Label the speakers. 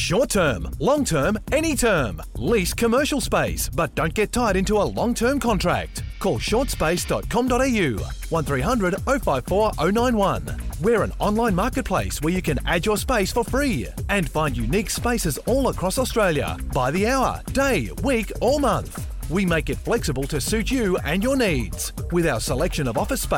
Speaker 1: Short term, long term, any term. Lease commercial space, but don't get tied into a long-term contract. Call shortspace.com.au 1300 054 091. We're an online marketplace where you can add your space for free and find unique spaces all across Australia by the hour, day, week or month. We make it flexible to suit you and your needs with our selection of office space.